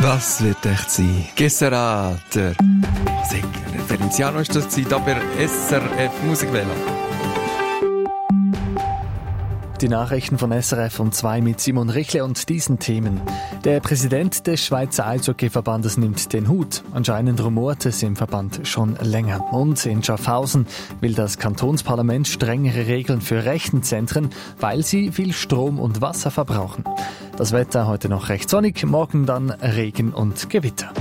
Was wird echt sein? Gessera, der Referenziano ist das Zeit, aber SRF Musikwelle. Die Nachrichten von SRF um 2 mit Simon Richle und diesen Themen. Der Präsident des Schweizer Eishockey-Verbandes nimmt den Hut. Anscheinend rumort es im Verband schon länger. Und in Schaffhausen will das Kantonsparlament strengere Regeln für Rechenzentren, weil sie viel Strom und Wasser verbrauchen. Das Wetter heute noch recht sonnig, morgen dann Regen und Gewitter.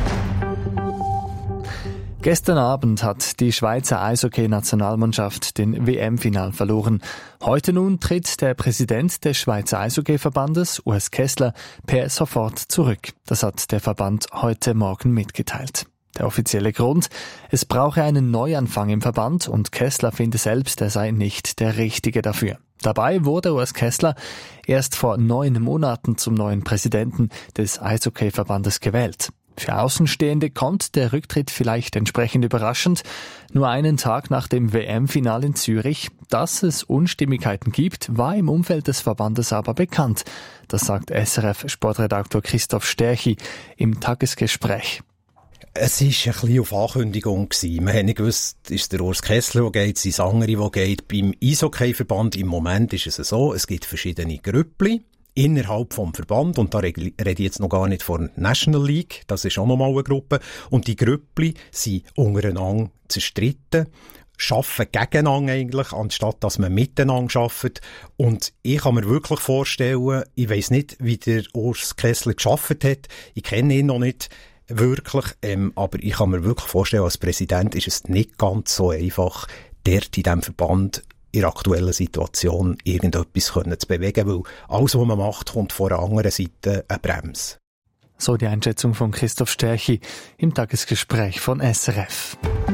Gestern Abend hat die Schweizer Eishockey-Nationalmannschaft den WM-Final verloren. Heute nun tritt der Präsident des Schweizer Eishockey-Verbandes, Urs Kessler, per sofort zurück. Das hat der Verband heute Morgen mitgeteilt. Der offizielle Grund: Es brauche einen Neuanfang im Verband und Kessler finde selbst, er sei nicht der Richtige dafür. Dabei wurde Urs Kessler erst vor 9 Monaten zum neuen Präsidenten des Eishockey-Verbandes gewählt. Für Außenstehende kommt der Rücktritt vielleicht entsprechend überraschend. Nur einen Tag nach dem WM-Final in Zürich. Dass es Unstimmigkeiten gibt, war im Umfeld des Verbandes aber bekannt. Das sagt SRF-Sportredaktor Christoph Sterchi im Tagesgespräch. Es war ein bisschen auf Ankündigung. Wir haben nicht gewusst, ist der Urs Kessler, der geht, sind es andere, die geht. Beim Eishockey-Verband im Moment ist es so, es gibt verschiedene Grüppli innerhalb vom Verband, und da rede ich jetzt noch gar nicht von National League, das ist auch nochmal eine Gruppe, und die Grüppli sind untereinander zerstritten, arbeiten gegeneinander eigentlich, anstatt dass man miteinander arbeitet. Und ich kann mir wirklich vorstellen, ich weiss nicht, wie der Urs Kessler gearbeitet hat, ich kenne ihn noch nicht wirklich, aber ich kann mir wirklich vorstellen, als Präsident ist es nicht ganz so einfach, dort in diesem Verband in der aktuellen Situation irgendetwas zu bewegen, weil alles, was man macht, kommt von der anderen Seite eine Bremse. So die Einschätzung von Christoph Sterchi im Tagesgespräch von SRF.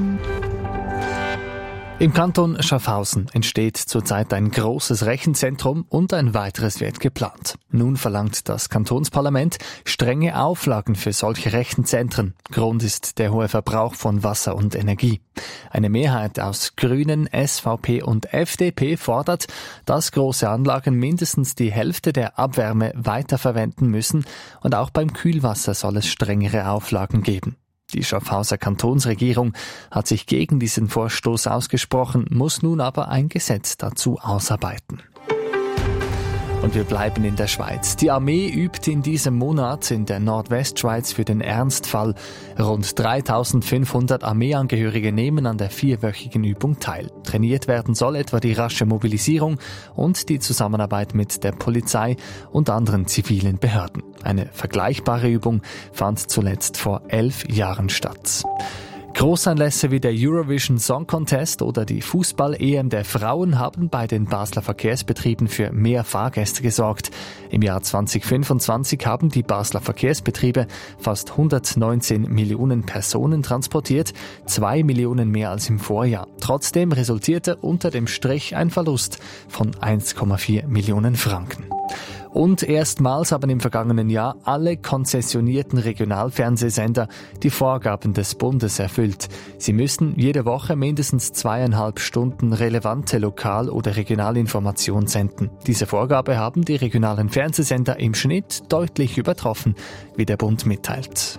Im Kanton Schaffhausen entsteht zurzeit ein großes Rechenzentrum und ein weiteres wird geplant. Nun verlangt das Kantonsparlament strenge Auflagen für solche Rechenzentren. Grund ist der hohe Verbrauch von Wasser und Energie. Eine Mehrheit aus Grünen, SVP und FDP fordert, dass große Anlagen mindestens die Hälfte der Abwärme weiterverwenden müssen und auch beim Kühlwasser soll es strengere Auflagen geben. Die Schaffhauser Kantonsregierung hat sich gegen diesen Vorstoß ausgesprochen, muss nun aber ein Gesetz dazu ausarbeiten. Und wir bleiben in der Schweiz. Die Armee übt in diesem Monat in der Nordwestschweiz für den Ernstfall. Rund 3500 Armeeangehörige nehmen an der 4-wöchigen Übung teil. Trainiert werden soll etwa die rasche Mobilisierung und die Zusammenarbeit mit der Polizei und anderen zivilen Behörden. Eine vergleichbare Übung fand zuletzt vor 11 Jahren statt. Großanlässe wie der Eurovision Song Contest oder die Fußball-EM der Frauen haben bei den Basler Verkehrsbetrieben für mehr Fahrgäste gesorgt. Im Jahr 2025 haben die Basler Verkehrsbetriebe fast 119 Millionen Personen transportiert, 2 Millionen mehr als im Vorjahr. Trotzdem resultierte unter dem Strich ein Verlust von 1,4 Millionen Franken. Und erstmals haben im vergangenen Jahr alle konzessionierten Regionalfernsehsender die Vorgaben des Bundes erfüllt. Sie müssen jede Woche mindestens 2,5 Stunden relevante Lokal- oder Regionalinformation senden. Diese Vorgabe haben die regionalen Fernsehsender im Schnitt deutlich übertroffen, wie der Bund mitteilt.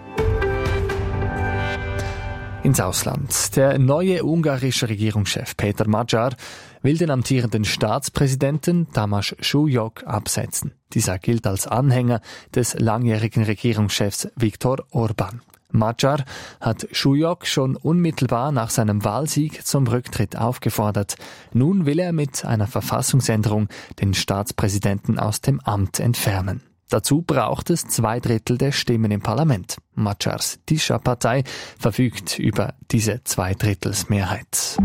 Ins Ausland. Der neue ungarische Regierungschef Peter Magyar will den amtierenden Staatspräsidenten Tamás Súlyog absetzen. Dieser gilt als Anhänger des langjährigen Regierungschefs Viktor Orbán. Magyar hat Súlyog schon unmittelbar nach seinem Wahlsieg zum Rücktritt aufgefordert. Nun will er mit einer Verfassungsänderung den Staatspräsidenten aus dem Amt entfernen. Dazu braucht es 2/3 der Stimmen im Parlament. Magyars Tisza-Partei verfügt über diese 2/3-Mehrheit.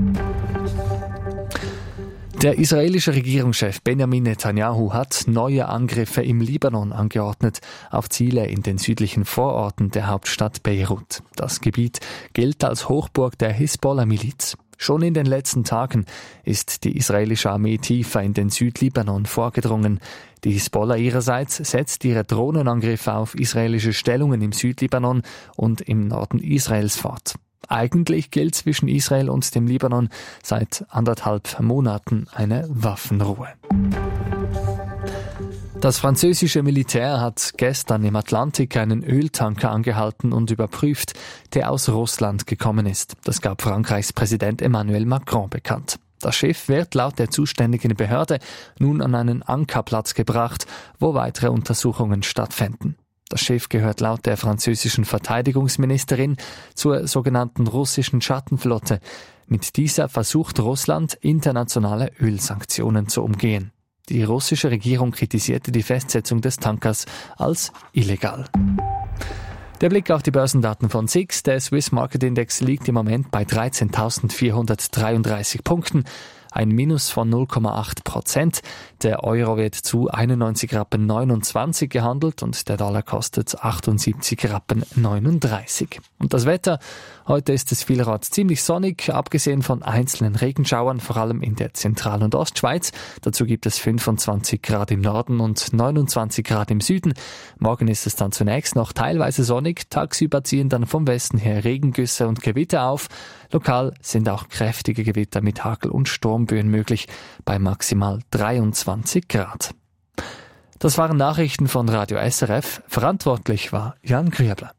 Der israelische Regierungschef Benjamin Netanyahu hat neue Angriffe im Libanon angeordnet auf Ziele in den südlichen Vororten der Hauptstadt Beirut. Das Gebiet gilt als Hochburg der Hisbollah-Miliz. Schon in den letzten Tagen ist die israelische Armee tiefer in den Südlibanon vorgedrungen. Die Hisbollah ihrerseits setzt ihre Drohnenangriffe auf israelische Stellungen im Südlibanon und im Norden Israels fort. Eigentlich gilt zwischen Israel und dem Libanon seit 1,5 Monaten eine Waffenruhe. Das französische Militär hat gestern im Atlantik einen Öltanker angehalten und überprüft, der aus Russland gekommen ist. Das gab Frankreichs Präsident Emmanuel Macron bekannt. Das Schiff wird laut der zuständigen Behörde nun an einen Ankerplatz gebracht, wo weitere Untersuchungen stattfinden. Das Schiff gehört laut der französischen Verteidigungsministerin zur sogenannten russischen Schattenflotte. Mit dieser versucht Russland, internationale Ölsanktionen zu umgehen. Die russische Regierung kritisierte die Festsetzung des Tankers als illegal. Der Blick auf die Börsendaten von SIX. Der Swiss Market Index liegt im Moment bei 13.433 Punkten. Ein Minus von 0,8%. Der Euro wird zu 91,29 Rappen gehandelt und der Dollar kostet 78,39 Rappen. Und das Wetter? Heute ist es vielerorts ziemlich sonnig, abgesehen von einzelnen Regenschauern, vor allem in der Zentral- und Ostschweiz. Dazu gibt es 25 Grad im Norden und 29 Grad im Süden. Morgen ist es dann zunächst noch teilweise sonnig. Tagsüber ziehen dann vom Westen her Regengüsse und Gewitter auf. Lokal sind auch kräftige Gewitter mit Hagel und Sturmböen möglich, bei maximal 23 Grad. Das waren Nachrichten von Radio SRF. Verantwortlich war Jan Griebler.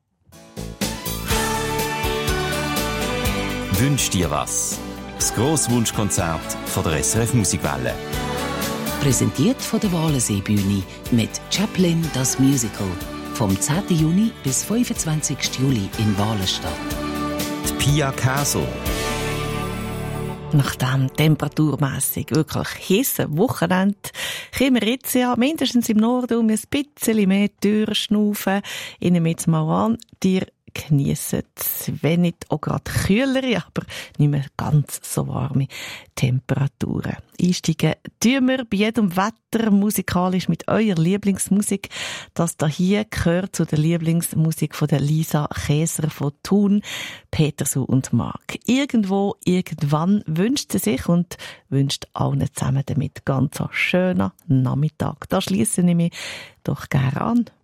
Wünsch dir was? Das Grosswunschkonzert von der SRF Musikwelle. Präsentiert von der Walensee-Bühne mit Chaplin das Musical. Vom 10. Juni bis 25. Juli in Walenstadt. Die Pia Castle. Nach dem temperaturmässig wirklich heissen Wochenende können wir jetzt ja mindestens im Norden ein bisschen mehr durchschnaufen. Ich nehme jetzt mal an, dir geniessen, wenn nicht auch gerade kühlere, aber nicht mehr ganz so warme Temperaturen. Einsteigen tun wir bei jedem Wetter musikalisch mit eurer Lieblingsmusik. Das hier gehört zu der Lieblingsmusik von der Lisa Käser von Thun, Petersu und Mark. Irgendwo, irgendwann wünscht sie sich und wünscht allen zusammen damit ganz einen schönen Nachmittag. Da schließe ich mich doch gerne an.